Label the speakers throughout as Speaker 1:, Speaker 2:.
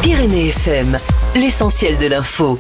Speaker 1: Pyrénées FM, l'essentiel de l'info.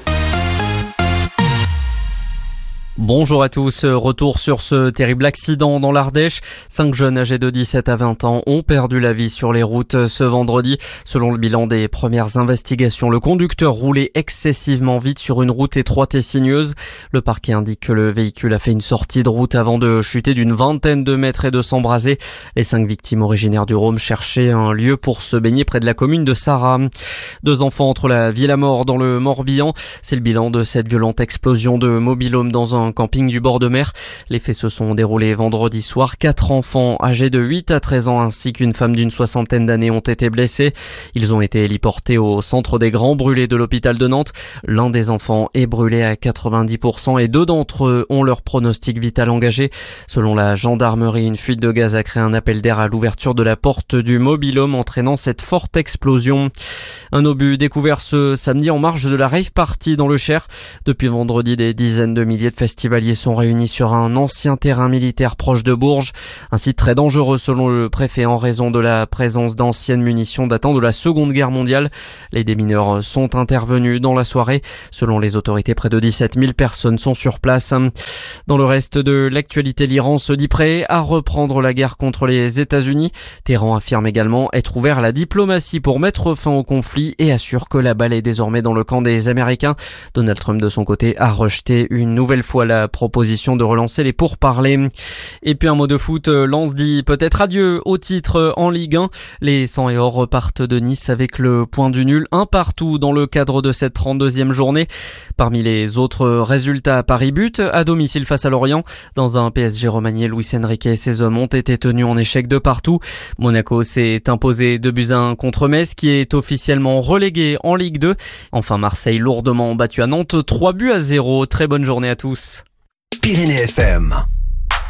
Speaker 2: Bonjour à tous, retour sur ce terrible accident dans l'Ardèche. 5 jeunes âgés de 17 à 20 ans ont perdu la vie sur les routes ce vendredi. Selon le bilan des premières investigations, le conducteur roulait excessivement vite sur une route étroite et sinueuse. Le parquet indique que le véhicule a fait une sortie de route avant de chuter d'une vingtaine de mètres et de s'embraser. Les 5 victimes originaires du Rhône cherchaient un lieu pour se baigner près de la commune de Sarrat. 2 enfants entre la vie et la mort dans le Morbihan. C'est le bilan de cette violente explosion de mobil-home dans un camping du bord de mer. Les faits se sont déroulés vendredi soir. 4 enfants âgés de 8 à 13 ans ainsi qu'une femme d'une soixantaine d'années ont été blessés. Ils ont été héliportés au centre des grands brûlés de l'hôpital de Nantes. L'un des enfants est brûlé à 90% et 2 d'entre eux ont leur pronostic vital engagé. Selon la gendarmerie, une fuite de gaz a créé un appel d'air à l'ouverture de la porte du mobil-home entraînant cette forte explosion. Un obus découvert ce samedi en marge de la rave party dans le Cher. Depuis vendredi, des dizaines de milliers de festivaliers sont réunis sur un ancien terrain militaire proche de Bourges. Un site très dangereux selon le préfet en raison de la présence d'anciennes munitions datant de la Seconde Guerre mondiale. Les démineurs sont intervenus dans la soirée. Selon les autorités, près de 17 000 personnes sont sur place. Dans le reste de l'actualité, l'Iran se dit prêt à reprendre la guerre contre les États-Unis. Téhéran affirme également être ouvert à la diplomatie pour mettre fin au conflit et assure que la balle est désormais dans le camp des Américains. Donald Trump, de son côté, a rejeté une nouvelle fois la proposition de relancer les pourparlers. Et puis un mot de foot, Lens dit peut-être adieu au titre en Ligue 1. Les 100 et or repartent de Nice avec le point du nul, un partout dans le cadre de cette 32e journée. Parmi les autres résultats, Paris but à domicile face à Lorient. Dans un PSG remanié, Luis Enrique et ses hommes ont été tenus en échec de partout. Monaco s'est imposé 2-1 contre Metz, qui est officiellement relégué en Ligue 2. Enfin, Marseille lourdement battu à Nantes 3-0. Très bonne journée à tous.
Speaker 3: Pyrénées FM.